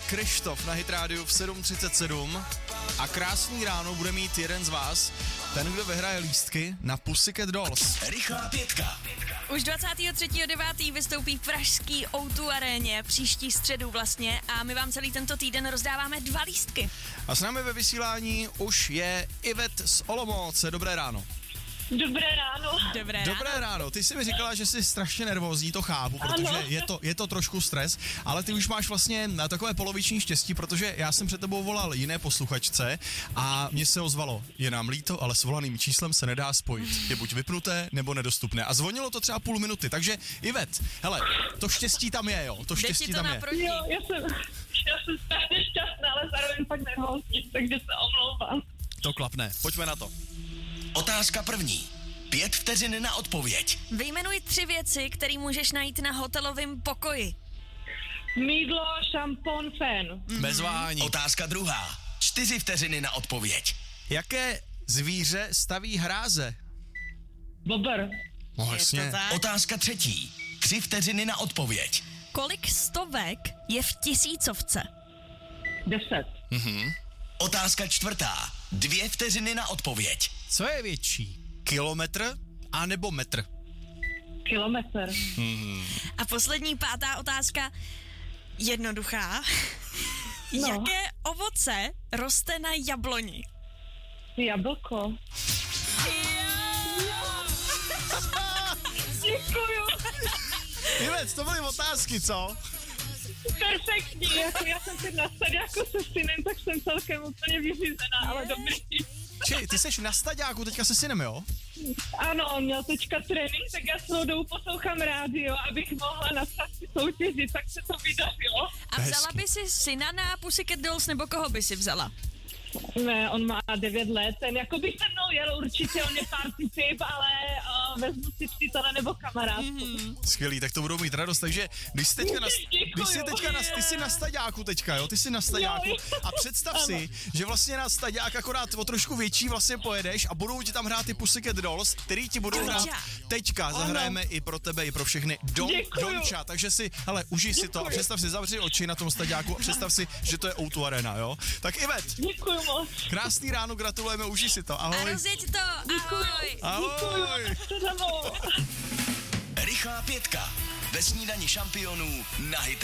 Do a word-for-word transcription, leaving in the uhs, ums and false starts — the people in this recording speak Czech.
Krištof na Hit Radio v sedm třicet sedm a krásný ráno bude mít jeden z vás, ten, kdo vyhraje lístky na Pussycat Dolls. Rychlá pětka. Už dvacátého třetího devátého vystoupí v pražský ó dva aréně, příští středu vlastně, a my vám celý tento týden rozdáváme dva lístky. A s námi ve vysílání už je Ivet z Olomouce. Dobré ráno. Dobré ráno. Dobré ráno. Dobré ráno. Ty jsi mi říkala, že jsi strašně nervózní, to chápu, protože Ano. je to, je to trošku stres, ale ty už máš vlastně na takové poloviční štěstí, protože já jsem před tebou volal jiné posluchačce a mně se ozvalo, je nám líto, ale s volaným číslem se nedá spojit. Je buď vypnuté, nebo nedostupné. A zvonilo to třeba půl minuty, takže Ivet, hele, to štěstí tam je, jo, to Jde štěstí ti to tam je. naproti. Jo, já jsem, já jsem strašně šťastná, ale zároveň pak nervózní, takže se omlouvám. To klapne, pojďme na to. Otázka první. Pět vteřin na odpověď. Vyjmenuj tři věci, které můžeš najít na hotelovém pokoji. Mýdlo, šampon, fén. Bez váhání. Otázka druhá. Čtyři vteřiny na odpověď. Jaké zvíře staví hráze? Bobr. No Je jasně. to tak? Otázka třetí. Tři vteřiny na odpověď. Kolik stovek je v tisícovce? Deset. Otázka čtvrtá. Dvě vteřiny na odpověď. Co je větší? Kilometr a nebo metr? Kilometr. A poslední pátá otázka, jednoduchá. No. Jaké ovoce roste na jabloni? Jablko. Děkuju. Ivet, to byly otázky, co? Perfektní. Jako já jsem si na jako se synem, tak jsem celkem úplně vyřízená, ale dobrý. Či, ty seš na staďáku teďka se synem, jo? Ano, on měl teďka trénink, tak já celou dobu poslouchám rádio, abych mohla na staci soutěžit, tak se to vydařilo. A vzala Hezky. by si syna na Pussycat Dolls, nebo koho by si vzala? Ne, on má devět let, ten jako by se mnou jel určitě, on je party typ, ale uh, vezmu si přítele nebo kamarádku. Mm-hmm. Skvělý, tak to budou mít radost, takže když jsi teďka na, když jsi teďka na, ty jsi na staďáku teďka, jo, ty jsi na staďáku Jo, jo. a představ si, že vlastně na staďák akorát o trošku větší vlastně pojedeš a budou ti tam hrát ty Pussycat Dolls, který ti budou hrát Donča. teďka, zahrajeme i pro tebe, i pro všechny Don, Děkuju. Donča, takže si, hele, užij si to a Děkuju. představ si, zavři oči na tom staďáku a představ si, že to je ó dva Arena, jo. Tak Ivet, Děkuju moc. krásný ráno, gratulujeme, užij si to, A ahoj. rozjeď to, ahoj! Ahoj. Děkuju. Rychlá pětka. Ve snídani šampionů na Hit